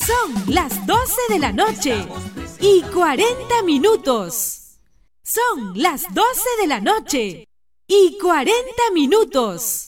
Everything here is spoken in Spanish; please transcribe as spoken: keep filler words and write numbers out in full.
Son las doce de la noche y cuarenta minutos. Son las doce de la noche y cuarenta minutos.